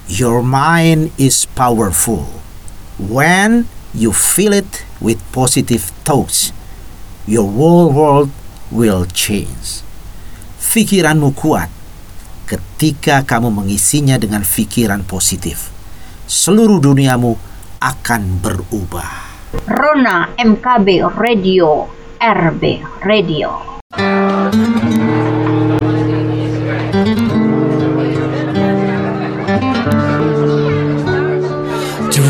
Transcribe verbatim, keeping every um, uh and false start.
Your mind is powerful. When you fill it with positive thoughts, your whole world will change. Pikiranmu kuat ketika kamu mengisinya dengan pikiran positif. Seluruh duniamu akan berubah. Rona M K B Radio, R B Radio.